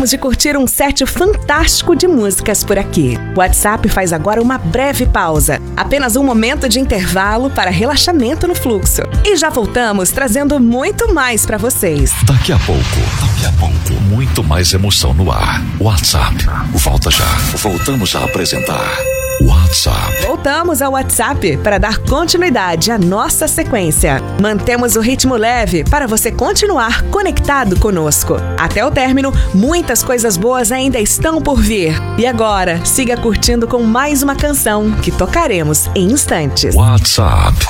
Acabamos de curtir um set fantástico de músicas por aqui. O WhatsApp faz agora uma breve pausa, apenas um momento de intervalo para relaxamento no fluxo. E já voltamos trazendo muito mais para vocês. Daqui a pouco, muito mais emoção no ar. WhatsApp, volta já. Voltamos a apresentar WhatsApp. Voltamos ao WhatsApp para dar continuidade à nossa sequência. Mantemos o ritmo leve para você continuar conectado conosco. Até o término, muitas coisas boas ainda estão por vir. E agora, siga curtindo com mais uma canção que tocaremos em instantes. WhatsApp.